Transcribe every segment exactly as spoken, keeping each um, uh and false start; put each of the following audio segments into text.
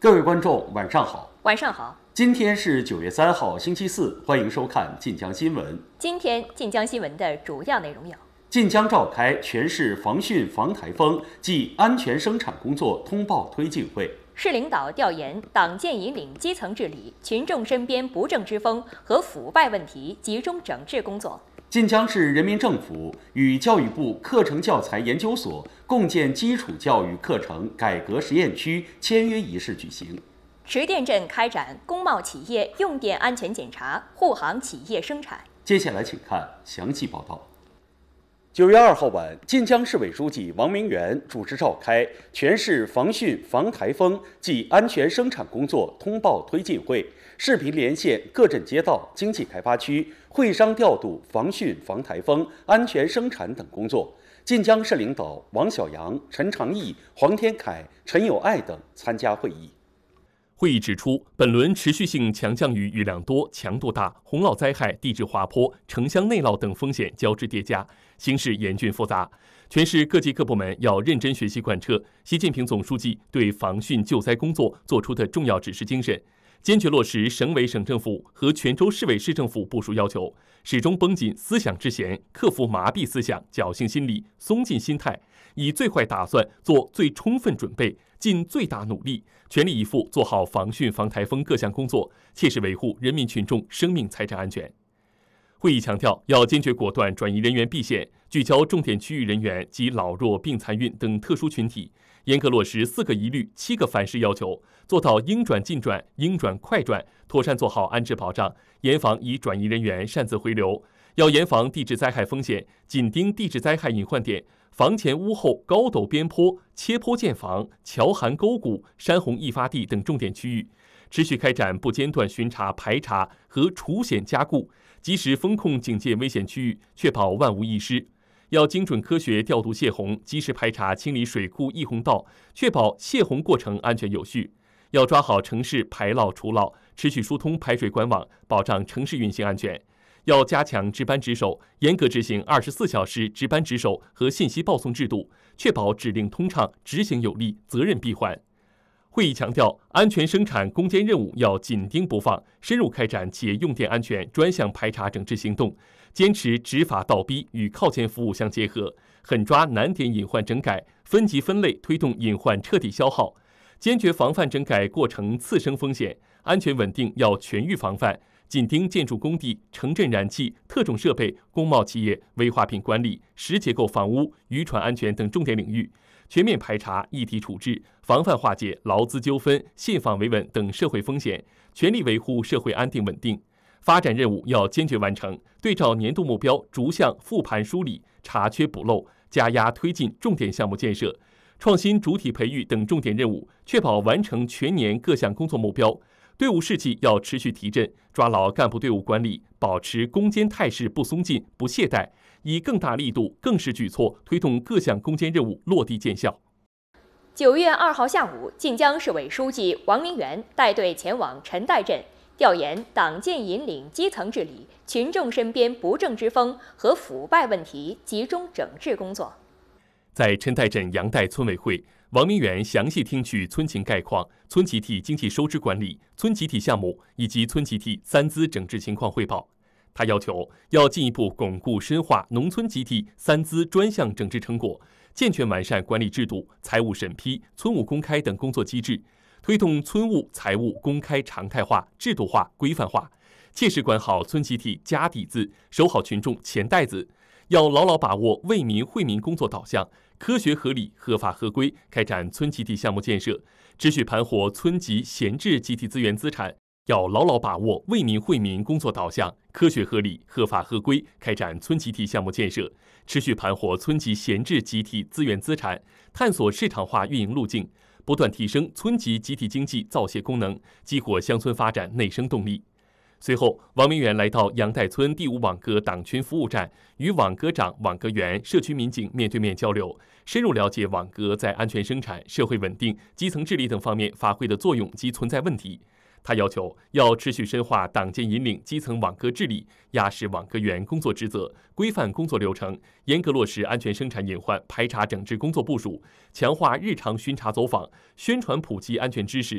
各位观众，晚上好。 晚上好。 今天是九月三号，星期四，欢迎收看晋江新闻。 今天晋江新闻的主要内容有： 晋江召开全市防汛防台风暨安全生产工作通报推进会； 市领导调研党建引领基层治理、群众身边不正之风和腐败问题集中整治工作。 晋江市人民政府与教育部课程教材研究所共建基础教育课程改革实验区签约仪式举行。 池店镇开展工贸企业用电安全检查，护航企业生产。 接下来请看详细报道。九月二号晚，晋江市委书记王明元主持召开全市防汛防台风暨安全生产工作通报推进会，视频连线各镇街道、经济开发区，会商调度防汛防台风、安全生产等工作。晋江市领导王小阳、陈长义、黄天凯、陈友爱等参加会议。 会议指出，本轮持续性强降雨雨量多、强度大，洪涝灾害、地质滑坡、城乡内涝等风险交织叠加，形势严峻复杂。全市各级各部门要认真学习贯彻习近平总书记对防汛救灾工作作出的重要指示精神，坚决落实省委省政府和泉州市委市政府部署要求，始终绷紧思想之弦，克服麻痹思想、侥幸心理、松劲心态，以最坏打算做最充分准备，尽最大努力，全力以赴做好防汛防台风各项工作，切实维护人民群众生命财产安全。会议强调，要坚决果断转移人员避险，聚焦重点区域人员及老弱病残孕等特殊群体，严格落实四个一律、七个反式要求，做到应转尽转、应转快转，妥善做好安置保障，严防已转移人员擅自回流。要严防地质灾害风险，紧盯地质灾害隐患点，房前屋后高陡边坡、切坡建房、桥涵沟谷、山洪易发地等重点区域，持续开展不间断巡查、排查和除险加固，及时风控警戒危险区域，确保万无一失。要精准科学调度泄洪，及时排查清理水库溢洪道，确保泄洪过程安全有序。要抓好城市排涝除涝，持续疏通排水管网，保障城市运行安全。要加强值班值守，严格执行二十四小时值班值守和信息报送制度，确保指令通畅、执行有力、责任闭环。会议强调，安全生产攻坚任务要紧盯不放，深入开展企业用电安全专项排查整治行动，坚持执法倒逼与靠前服务相结合，狠抓难点隐患整改，分级分类推动隐患彻底消耗，坚决防范整改过程次生风险，安全稳定要全域防范。紧盯建筑工地、城镇燃气、特种设备、工贸企业、危化品管理、实结构房屋、渔船安全等重点领域，全面排查、一体处置，防范化解劳资纠纷、信访维稳等社会风险，全力维护社会安定稳定。发展任务要坚决完成，对照年度目标逐项复盘梳理，查缺补漏，加压推进重点项目建设、创新主体培育等重点任务，确保完成全年各项工作目标。队伍士气要持续提振，抓牢干部队伍管理，保持攻坚态势不松劲、不懈怠，以更大力度、更实举措推动各项攻坚任务落地见效。 九月二号下午，晋江市委书记王明元带队前往陈岱镇调研党建引领基层治理、群众身边不正之风和腐败问题集中整治工作。 在陈岱镇杨岱村委会，王明元详细听取村情概况、村集体经济收支管理、村集体项目以及村集体三资整治情况汇报。他要求要进一步巩固深化农村集体三资专项整治成果，健全完善管理制度、财务审批、村务公开等工作机制，推动村务、财务公开常态化、制度化、规范化，切实管好村集体家底子，守好群众钱袋子。要牢牢把握为民惠民工作导向，科学合理、合法合规开展村集体项目建设，持续盘活村级闲置集体资源资产。要牢牢把握为民惠民工作导向，科学合理、合法合规开展村集体项目建设，持续盘活村级闲置集体资源资产，探索市场化运营路径，不断提升村级集体经济造血功能，激活乡村发展内生动力。随后，王明元来到杨岱村第五网格党群服务站，与网格长、网格员、社区民警面对面交流，深入了解网格在安全生产、社会稳定、基层治理等方面发挥的作用及存在问题。他要求要持续深化党建引领基层网格治理，压实网格员工作职责，规范工作流程，严格落实安全生产隐患排查整治工作部署，强化日常巡查走访，宣传普及安全知识。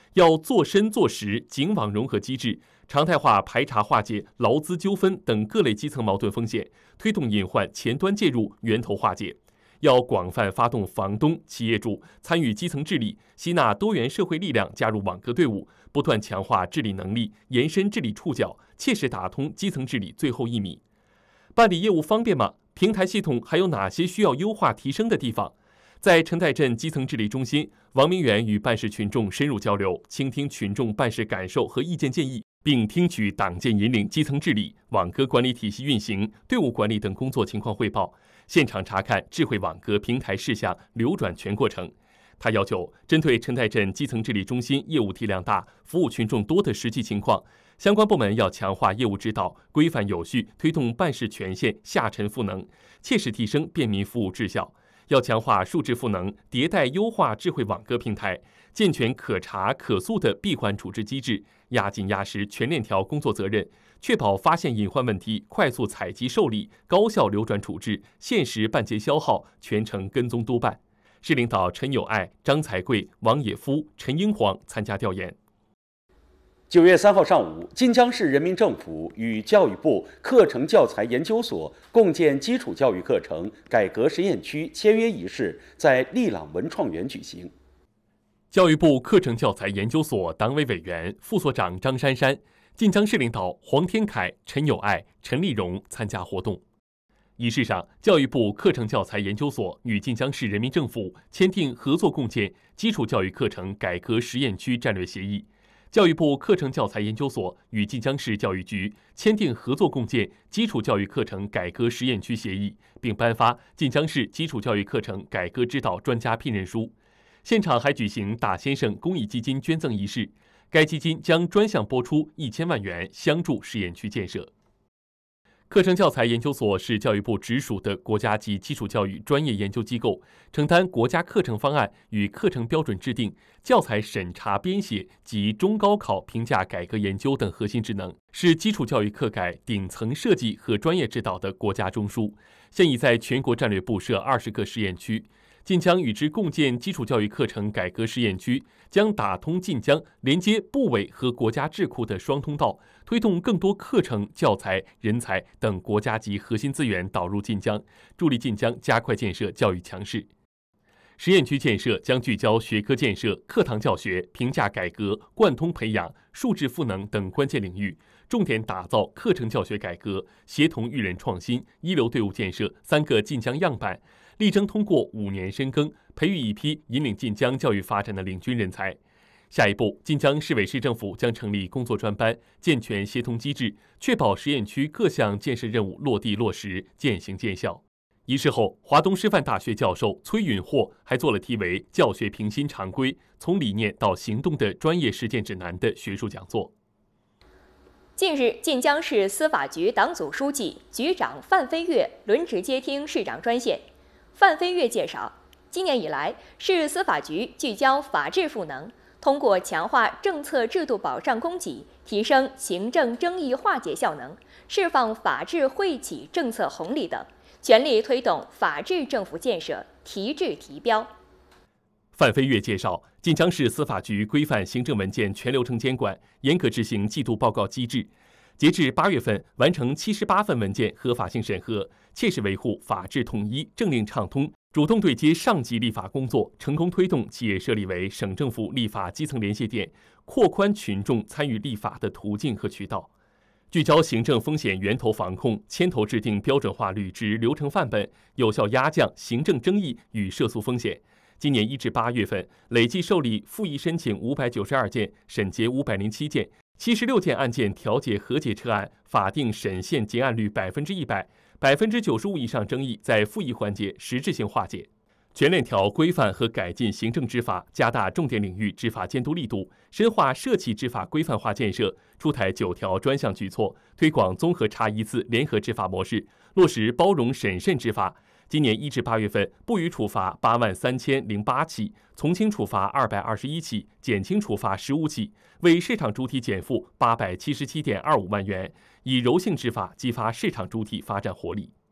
要做深做实警网融合机制，常态化排查化解劳资纠纷等各类基层矛盾风险，推动隐患前端介入、源头化解。要广泛发动房东、企业主参与基层治理，吸纳多元社会力量加入网格队伍，不断强化治理能力，延伸治理触角，切实打通基层治理最后一米。办理业务方便吗？平台系统还有哪些需要优化提升的地方？在陈代镇基层治理中心，王明远与办事群众深入交流，倾听群众办事感受和意见建议，并听取党建引领基层治理、网格管理体系运行、队伍管理等工作情况汇报，现场查看智慧网格平台事项流转全过程。他要求，针对陈代镇基层治理中心业务体量大、服务群众多的实际情况，相关部门要强化业务指导，规范有序推动办事权限下沉赋能，切实提升便民服务质效。要强化数字赋能，迭代优化智慧网格平台，健全可查可诉的闭环处置机制，压紧压实全链条工作责任，确保发现隐患问题快速采集受理，高效流转处置，限时办结消耗，全程跟踪督办。市领导陈友爱、张才贵、王野夫、陈英煌参加调研。 九月三号上午，晋江市人民政府与教育部课程教材研究所共建基础教育课程改革实验区签约仪式在利朗文创园举行。 教育部课程教材研究所党委委员、副所长张珊珊、晋江市领导黄天凯、陈友爱、陈丽蓉参加活动。仪式上，教育部课程教材研究所与晋江市人民政府签订合作共建基础教育课程改革实验区战略协议。教育部课程教材研究所与晋江市教育局签订合作共建基础教育课程改革实验区协议，并颁发晋江市基础教育课程改革指导专家聘任书。现场还举行大先生公益基金捐赠仪式，该基金将专项拨出一千万元相助实验区建设。课程教材研究所是教育部直属的国家级基础教育专业研究机构，承担国家课程方案与课程标准制定、教材审查编写及中高考评价改革研究等核心职能，是基础教育课改顶层设计和专业指导的国家中枢。现已在全国战略部设二十个实验区。晋江与之共建基础教育课程改革实验区，将打通晋江连接部委和国家智库的双通道，推动更多课程、教材、人才等国家级核心资源导入晋江，助力晋江加快建设教育强市。实验区建设将聚焦学科建设、课堂教学、评价改革、贯通培养、数字赋能等关键领域，重点打造课程教学改革、协同育人创新、一流队伍建设三个晋江样板，力争通过五年深耕，培育一批引领晋江教育发展的领军人才。下一步，晋江市委市政府将成立工作专班，健全协同机制，确保实验区各项建设任务落地落实、渐行渐效。仪式后，华东师范大学教授崔允霍还做了题为《教学平新常规：从理念到行动的专业实践指南》的学术讲座。 近日，晋江市司法局党组书记、局长范飞跃轮值接听市长专线。范飞跃介绍，今年以来，市司法局聚焦法治赋能，通过强化政策制度保障供给，提升行政争议化解效能，释放法治惠企政策红利等，全力推动法治政府建设提质提标。 范飞跃介绍，晋江市司法局规范行政文件全流程监管，严格执行季度报告机制。截至八月份，完成七十八份文件合法性审核，切实维护法治统一、政令畅通，主动对接上级立法工作，成功推动企业设立为省政府立法基层连线点，扩宽群众参与立法的途径和渠道。聚焦行政风险源头防控，牵头制定标准化履职流程范本，有效压降行政争议与涉诉风险。今年一至八月份，累计受理复议申请五百九十二件，审结五百零七件，七十六件案件调解和解撤案，法定审限结案率百分之一百，百分之九十五以上争议在复议环节实质性化解。全链条规范和改进行政执法，加大重点领域执法监督力度，深化涉企执法规范化建设，出台九条专项举措，推广综合查一次联合执法模式，落实包容审慎执法。今年一至八月份，不予处罚八万三千零八起，从轻处罚二百二十一起，减轻处罚十五起，为市场主体减负八百七十七点二五万元，以柔性执法激发市场主体发展活力。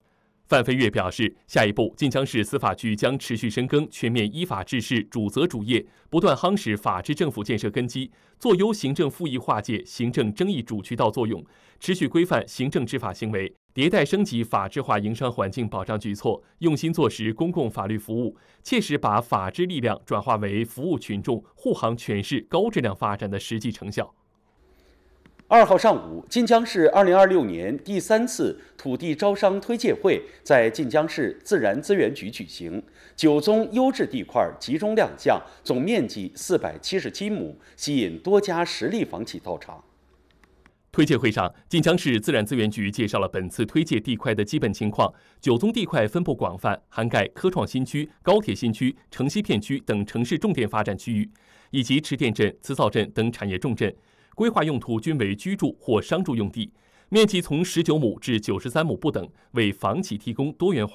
范飞跃表示，下一步晋江市司法局将持续深耕全面依法治市主责主业，不断夯实法治政府建设根基，做优行政复议化解行政争议主渠道作用，持续规范行政执法行为，迭代升级法治化营商环境保障举措，用心做实公共法律服务，切实把法治力量转化为服务群众、护航全市高质量发展的实际成效。 二号上午，晋江市二零二六年第三次土地招商推介会在晋江市自然资源局举行，九宗优质地块集中亮相，总面积四百七十七亩，吸引多家实力房企到场。 推介会上，晋江市自然资源局介绍了本次推介地块的基本情况。九宗地块分布广泛，涵盖科创新区、高铁新区、城西片区等城市重点发展区域，以及池甸镇、磁灶镇等产业重镇。规划用途均为居住或商住用地，面积从十九亩至九十三亩不等，为房企提供多元化